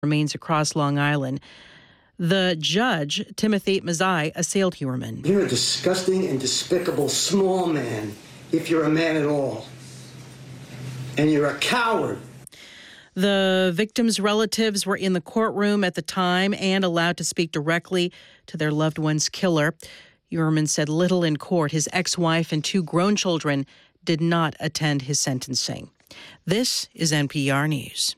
remains across Long Island. The judge, Timothy Mazzei, assailed Heuermann. You're a disgusting and despicable small man, if you're a man at all. And you're a coward. The victims' relatives were in the courtroom at the time and allowed to speak directly to their loved one's killer. Heuermann said little in court. His ex-wife and 2 grown children did not attend his sentencing. This is NPR News.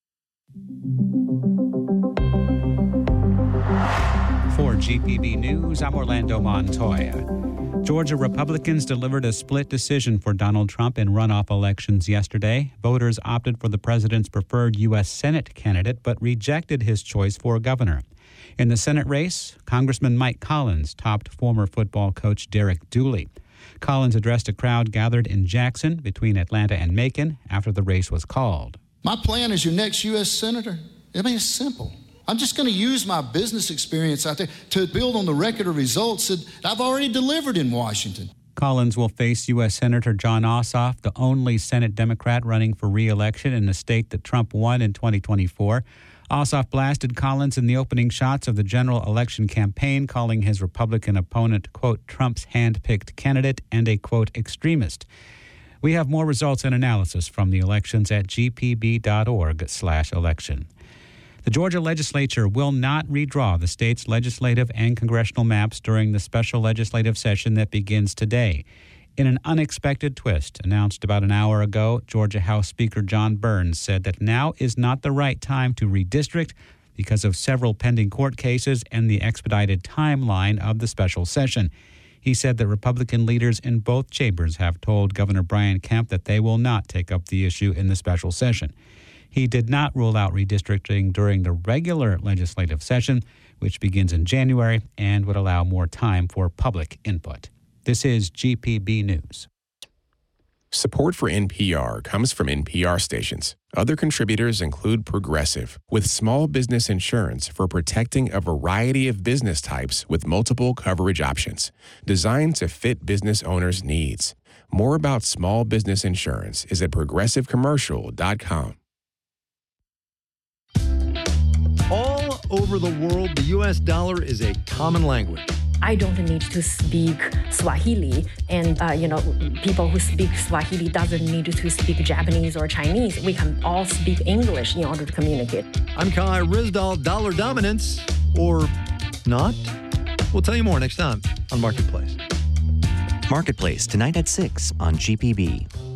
For GPB News, I'm Orlando Montoya. Georgia Republicans delivered a split decision for Donald Trump in runoff elections yesterday. Voters opted for the president's preferred U.S. Senate candidate, but rejected his choice for governor. In the Senate race, Congressman Mike Collins topped former football coach Derek Dooley. Collins addressed a crowd gathered in Jackson between Atlanta and Macon after the race was called. My plan as your next U.S. Senator, it's simple. I'm just going to use my business experience out there to build on the record of results that I've already delivered in Washington. Collins will face U.S. Senator Jon Ossoff, the only Senate Democrat running for re-election in the state that Trump won in 2024. Ossoff blasted Collins in the opening shots of the general election campaign, calling his Republican opponent, quote, Trump's hand-picked candidate and a, quote, extremist. We have more results and analysis from the elections at gpb.org/election. The Georgia legislature will not redraw the state's legislative and congressional maps during the special legislative session that begins today. In an unexpected twist announced about an hour ago, Georgia House Speaker John Burns said that now is not the right time to redistrict because of several pending court cases and the expedited timeline of the special session. He said that Republican leaders in both chambers have told Governor Brian Kemp that they will not take up the issue in the special session. He did not rule out redistricting during the regular legislative session, which begins in January and would allow more time for public input. This is GPB News. Support for NPR comes from NPR stations. Other contributors include Progressive, with small business insurance for protecting a variety of business types with multiple coverage options, designed to fit business owners' needs. More about small business insurance is at progressivecommercial.com. All over the world, the U.S. dollar is a common language. I don't need to speak Swahili, and people who speak Swahili doesn't need to speak Japanese or Chinese. We can all speak English in order to communicate. I'm Kai Ryssdal. Dollar dominance, or not? We'll tell you more next time on Marketplace. Marketplace, tonight at 6 on GPB.